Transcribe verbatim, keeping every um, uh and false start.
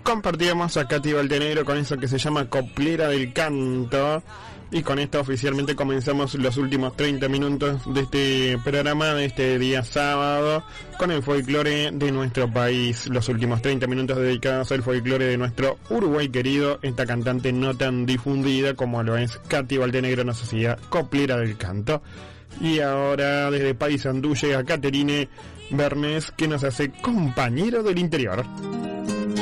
compartíamos a Katy Valtenegro con eso que se llama Coplera del Canto. Y con esto oficialmente comenzamos los últimos treinta minutos de este programa, de este día sábado, con el folclore de nuestro país. Los últimos treinta minutos dedicados al folclore de nuestro Uruguay querido. Esta cantante no tan difundida como lo es Katy Valtenegro, nos hacía Coplera del Canto. Y ahora desde Paysandú llega Caterine Bernes, que nos hace Compañero del Interior.